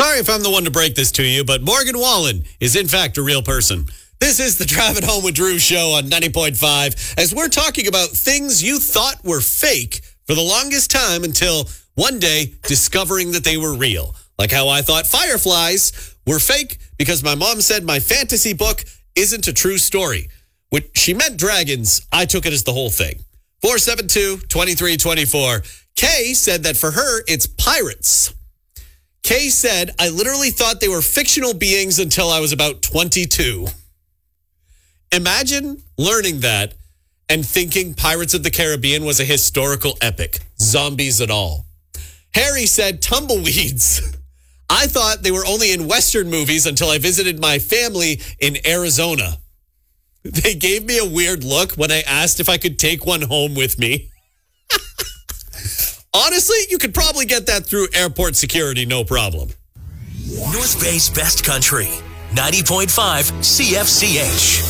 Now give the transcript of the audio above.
Sorry if I'm the one to break this to you, but Morgan Wallen is in fact a real person. This is the Drive It Home with Drew show on 90.5 as we're talking about things you thought were fake for the longest time until one day discovering that they were real. Like how I thought fireflies were fake because my mom said my fantasy book isn't a true story. When she meant dragons, I took it as the whole thing. 472-2324. Kay said that for her, it's pirates. Kay said, I literally thought they were fictional beings until I was about 22. Imagine learning that and thinking Pirates of the Caribbean was a historical epic. Zombies and all. Harry said, tumbleweeds. I thought they were only in Western movies until I visited my family in Arizona. They gave me a weird look when I asked if I could take one home with me. Honestly, you could probably get that through airport security, no problem. North Bay's best country, 90.5 CFCH.